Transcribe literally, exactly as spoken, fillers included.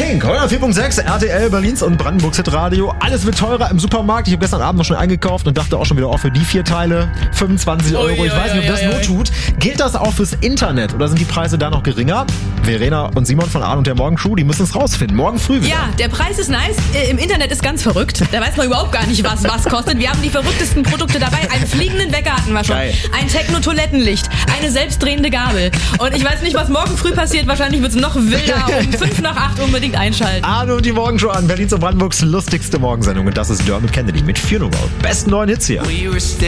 Pink, hundertvier Komma sechs, R T L, Berlins und Brandenburgs Hitradio. Alles wird teurer im Supermarkt. Ich habe gestern Abend noch schon eingekauft und dachte auch schon wieder, oh, für die vier Teile fünfundzwanzig Euro. Ich weiß nicht, ob das not tut. Gilt das auch fürs Internet oder sind die Preise da noch geringer? Verena und Simon von Arn und der Morgencrew, die müssen es rausfinden. Morgen früh wieder. Ja, der Preis ist nice. Äh, Im Internet ist ganz verrückt. Da weiß man überhaupt gar nicht, was was kostet. Wir haben die verrücktesten Produkte dabei. Einen fliegenden Wecker hatten wir schon. Geil. Ein Techno-Toilettenlicht. Eine selbstdrehende Gabel. Und ich weiß nicht, was morgen früh passiert. Wahrscheinlich wird es noch wilder. Um fünf nach acht unbedingt einschalten. Arne und die Morgenshow an Berlins und Brandenburgs lustigste Morgensendung. Und das ist Dermot Kennedy mit Funeral. Besten neuen Hits hier.